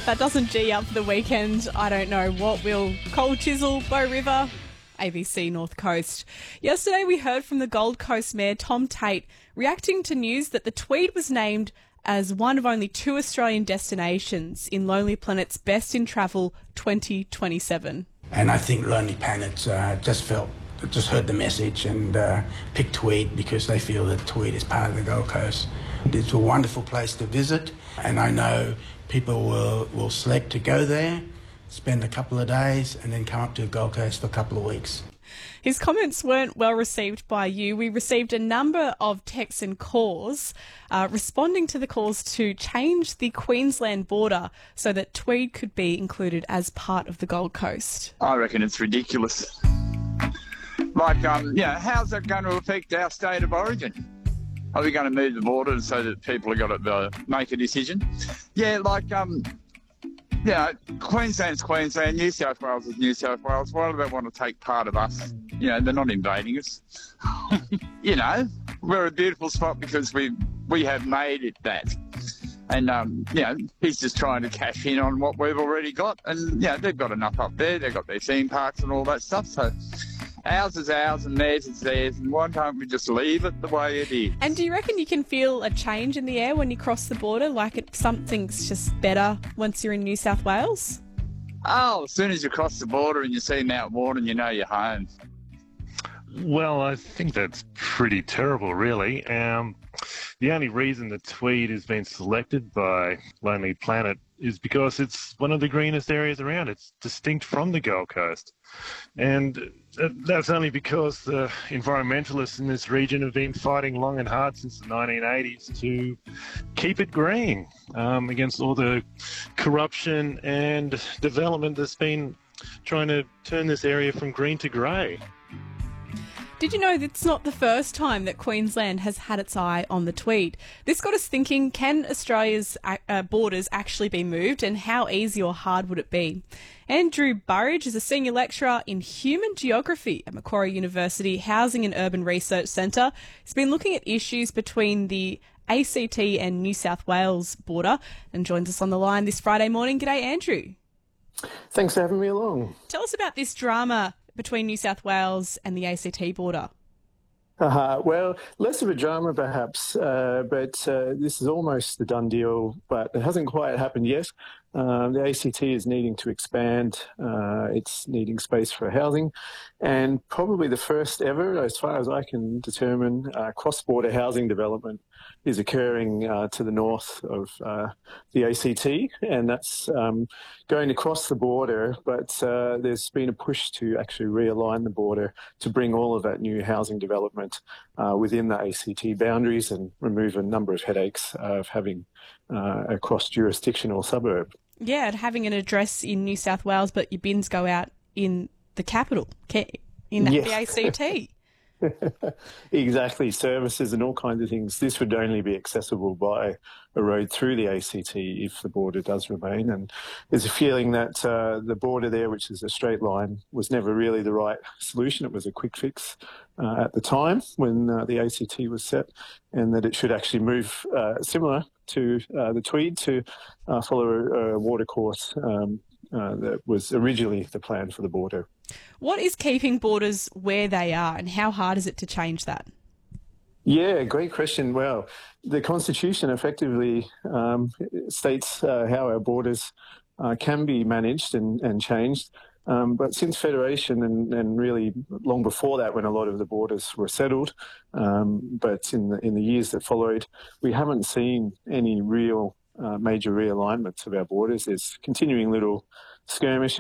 that doesn't G up for the weekend, I don't know what will. Cold Chisel, Bow River, ABC North Coast. Yesterday we heard from the Gold Coast Mayor Tom Tate reacting to news that the Tweed was named as one of only 2 Australian destinations in Lonely Planet's Best in Travel 2027. And I think Lonely Planet just heard the message and picked Tweed because they feel that Tweed is part of the Gold Coast. It's a wonderful place to visit, and I know people will select to go there, spend a couple of days, and then come up to the Gold Coast for a couple of weeks. His comments weren't well received by you. We received a number of texts and calls responding to the calls to change the Queensland border so that Tweed could be included as part of the Gold Coast. I reckon it's ridiculous. Like, how's that going to affect our state of origin? Are we going to move the border so that people have got to make a decision? Queensland's Queensland, New South Wales is New South Wales. Why do they want to take part of us? They're not invading us. We're a beautiful spot because we have made it that. And, he's just trying to cash in on what we've already got. And, they've got enough up there. They've got their theme parks and all that stuff. So ours is ours and theirs is theirs. And why don't we just leave it the way it is? And do you reckon you can feel a change in the air when you cross the border? Like something's just better once you're in New South Wales? Oh, as soon as you cross the border and you see Mount Warden, you know you're home. Well, I think that's pretty terrible, really. The only reason the Tweed has been selected by Lonely Planet is because it's one of the greenest areas around. It's distinct from the Gold Coast. And that's only because the environmentalists in this region have been fighting long and hard since the 1980s to keep it green against all the corruption and development that's been trying to turn this area from green to grey. Did you know it's not the first time that Queensland has had its eye on the Tweed? This got us thinking, can Australia's borders actually be moved, and how easy or hard would it be? Andrew Burridge is a senior lecturer in human geography at Macquarie University Housing and Urban Research Centre. He's been looking at issues between the ACT and New South Wales border and joins us on the line this Friday morning. G'day, Andrew. Thanks for having me along. Tell us about this drama between New South Wales and the ACT border. Well, less of a drama perhaps, but this is almost a done deal, but it hasn't quite happened yet. The ACT is needing to expand. It's needing space for housing, and probably the first ever, as far as I can determine, cross-border housing development is occurring to the north of the ACT, and that's going across the border, but there's been a push to actually realign the border to bring all of that new housing development within the ACT boundaries and remove a number of headaches of having a cross-jurisdictional suburb. Yeah, and having an address in New South Wales, but your bins go out in the capital, in the ACT. Exactly, services and all kinds of things. This would only be accessible by a road through the ACT if the border does remain. And there's a feeling that the border there, which is a straight line, was never really the right solution. It was a quick fix at the time when the ACT was set, and that it should actually move similar to the Tweed to follow a watercourse that was originally the plan for the border. What is keeping borders where they are, and how hard is it to change that? Yeah, great question. Well, the Constitution effectively states how our borders can be managed and changed. But since Federation and really long before that, when a lot of the borders were settled, but in the years that followed, we haven't seen any real major realignments of our borders. There's continuing little skirmishes